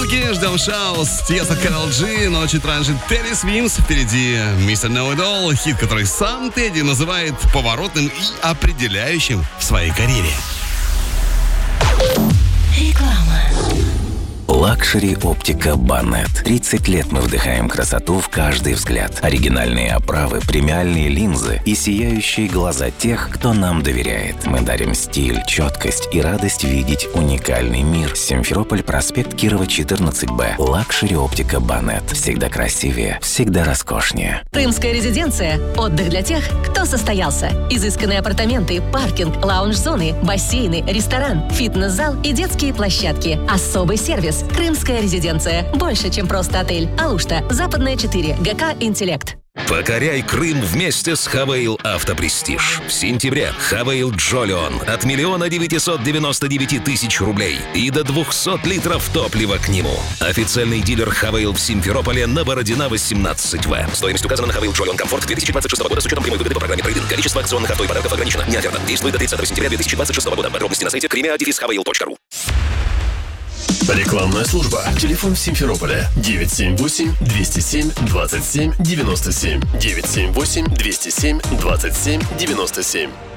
звуки, ждем Шаус, Тиеста, Кэрол Джи, но чуть раньше Тедди Свинс, впереди Mr. Know It All, хит, который сам Тедди называет поворотным и определяющим в своей карьере. Реклама. Лакшери Оптика Банет. 30 лет мы вдыхаем красоту в каждый взгляд. Оригинальные оправы, премиальные линзы и сияющие глаза тех, кто нам доверяет. Мы дарим стиль, четкость и радость видеть уникальный мир. Симферополь, проспект Кирова, 14Б. Лакшери Оптика Банет. Всегда красивее, всегда роскошнее. Крымская резиденция. Отдых для тех, кто состоялся. Изысканные апартаменты, паркинг, лаунж-зоны, бассейны, ресторан, фитнес-зал и детские площадки. Особый сервис. Крымская резиденция. Больше, чем просто отель. Алушта. Западная 4. ГК «Интеллект». Покоряй Крым вместе с Хавейл Автопрестиж. В сентябре Хавейл Джолион от 1 999 000 рублей и до 200 литров топлива к нему. Официальный дилер Хавейл в Симферополе на Бородина 18В. Стоимость указана на Хавейл Джолион Комфорт 2026 года с учетом прямой выгоды по программе «Трейдинг». Количество акционных авто и подарков ограничено. Не оферта. Действует до 30 сентября 2026 года. Подробности на сайте kremia-havel.ru. Рекламная служба. Телефон в Симферополе 978-207-27-97. 978-207-27-97.